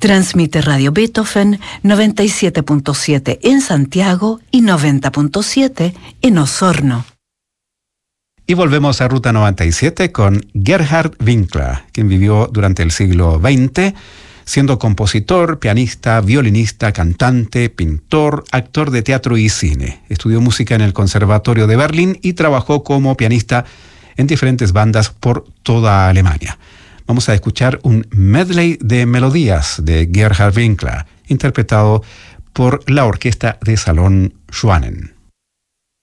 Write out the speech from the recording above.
Transmite Radio Beethoven 97.7 en Santiago y 90.7 en Osorno. Y volvemos a Ruta 97 con Gerhard Winkler, quien vivió durante el siglo XX, siendo compositor, pianista, violinista, cantante, pintor, actor de teatro y cine. Estudió música en el Conservatorio de Berlín y trabajó como pianista en diferentes bandas por toda Alemania. Vamos a escuchar un medley de melodías de Gerhard Winkler, interpretado por la Orquesta de Salón Schwanen.